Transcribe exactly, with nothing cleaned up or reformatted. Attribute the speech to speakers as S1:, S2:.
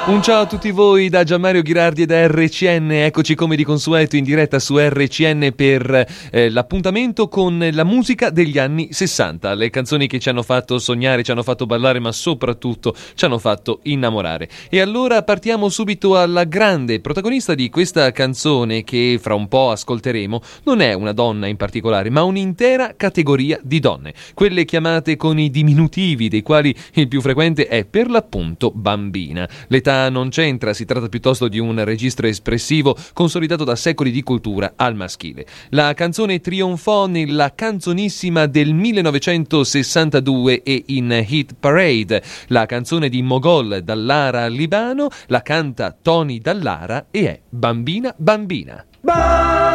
S1: Un ciao a tutti voi da Gianmario Ghirardi e da R C N, eccoci come di consueto in diretta su R C N per eh, l'appuntamento con la musica degli anni sessanta, le canzoni che ci hanno fatto sognare, ci hanno fatto ballare ma soprattutto ci hanno fatto innamorare. E allora partiamo subito alla grande protagonista di questa canzone che fra un po' ascolteremo, non è una donna in particolare ma un'intera categoria di donne, quelle chiamate con i diminutivi dei quali il più frequente è per l'appunto bambina. L'età non c'entra, si tratta piuttosto di un registro espressivo consolidato da secoli di cultura al maschile. La canzone trionfò nella canzonissima del millenovecentosessantadue e in Hit Parade. La canzone di Mogol Dallara Libano la canta Tony Dallara e è Bambina Bambina. Ba-